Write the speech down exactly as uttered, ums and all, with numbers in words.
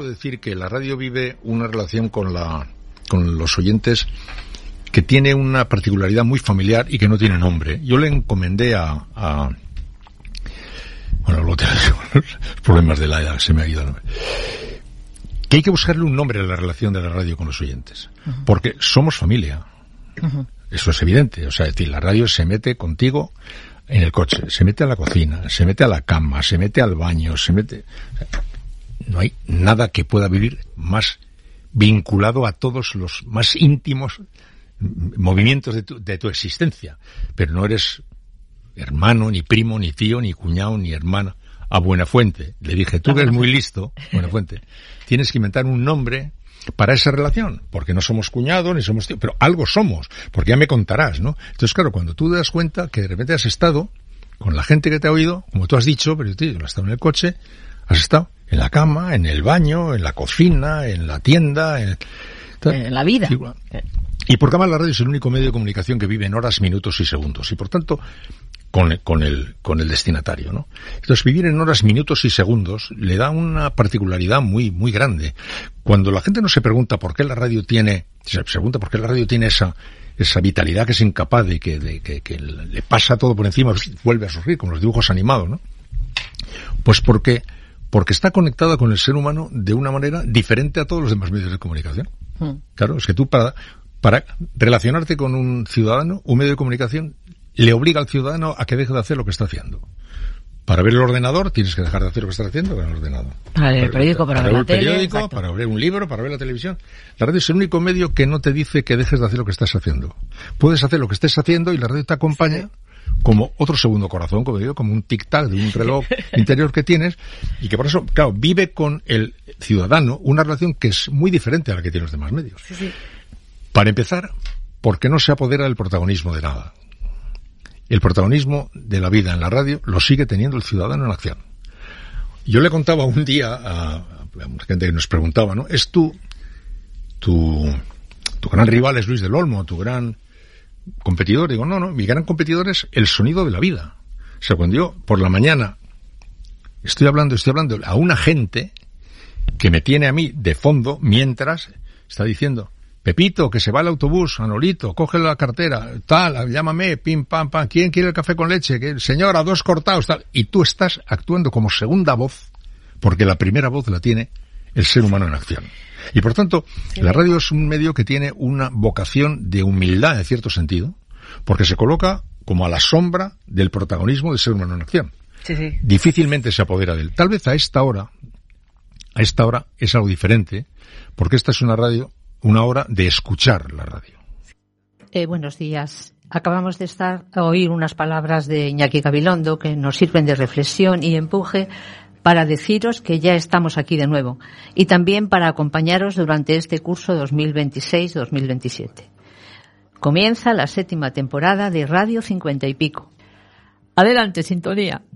decir que la radio vive una relación con la con los oyentes que tiene una particularidad muy familiar y que no tiene nombre. Yo le encomendé a... a bueno, lo tengo, los problemas de la edad, se me ha ido el nombre. Que hay que buscarle un nombre a la relación de la radio con los oyentes. Uh-huh. Porque somos familia. Uh-huh. Eso es evidente. O sea, es decir, la radio se mete contigo en el coche, se mete a la cocina, se mete a la cama, se mete al baño, se mete... O sea, no hay nada que pueda vivir más vinculado a todos los más íntimos movimientos de tu, de tu existencia. Pero no eres hermano, ni primo, ni tío, ni cuñado, ni hermana. A Buenafuente le dije, tú que eres muy listo, Buenafuente, tienes que inventar un nombre para esa relación, porque no somos cuñados, ni somos tío, pero algo somos, porque ya me contarás, ¿no? Entonces, claro, cuando tú te das cuenta que de repente has estado con la gente que te ha oído, como tú has dicho, pero tío, has estado en el coche, has estado en la cama, en el baño, en la cocina, en la tienda, en, en la vida. Y porque además la radio es el único medio de comunicación que vive en horas, minutos y segundos, y por tanto, con, con el, con el destinatario, ¿no? Entonces, vivir en horas, minutos y segundos le da una particularidad muy, muy grande. Cuando la gente no se pregunta por qué la radio tiene, se pregunta por qué la radio tiene esa, esa vitalidad que es incapaz de que, de que, que le pasa todo por encima, vuelve a surgir, como los dibujos animados, ¿no? Pues porque, porque está conectada con el ser humano de una manera diferente a todos los demás medios de comunicación. Mm. Claro, es que tú para, para relacionarte con un ciudadano, un medio de comunicación le obliga al ciudadano a que deje de hacer lo que está haciendo. Para ver el ordenador tienes que dejar de hacer lo que estás haciendo con el ordenador. Para leer el periódico, para, para ver la tele. Para ver el periódico, para ver un libro, para ver la televisión. La radio es el único medio que no te dice que dejes de hacer lo que estás haciendo. Puedes hacer lo que estés haciendo y la radio te acompaña como otro segundo corazón, como digo, como un tic-tac de un reloj interior que tienes, y que por eso, claro, vive con el ciudadano una relación que es muy diferente a la que tienen los demás medios. Sí, sí. Para empezar, porque no se apodera del protagonismo de nada. El protagonismo de la vida en la radio lo sigue teniendo el ciudadano en acción. Yo le contaba un día a, a gente que nos preguntaba, ¿no? ¿Es tu, tu, tu gran rival es Luis del Olmo, tu gran competidor? Digo, no, no, mi gran competidor es el sonido de la vida. O sea, cuando yo por la mañana estoy hablando, estoy hablando a una gente que me tiene a mí de fondo mientras está diciendo, Pepito, que se va el autobús, Manolito, coge la cartera, tal, llámame, pim, pam, pam, ¿quién quiere el café con leche? Que señora, dos cortados, tal. Y tú estás actuando como segunda voz, porque la primera voz la tiene el ser humano en acción. Y por tanto, sí, la radio es un medio que tiene una vocación de humildad, en cierto sentido, porque se coloca como a la sombra del protagonismo del ser humano en acción. Sí, sí. Difícilmente se apodera de él. Tal vez a esta hora, a esta hora es algo diferente, porque esta es una radio, una hora de escuchar la radio. Eh, buenos días. Acabamos de estar a oír unas palabras de Iñaki Gabilondo que nos sirven de reflexión y empuje para deciros que ya estamos aquí de nuevo y también para acompañaros durante este curso dos mil veintiséis dos mil veintisiete. Comienza la séptima temporada de Radio cincuenta y pico. Adelante, sintonía.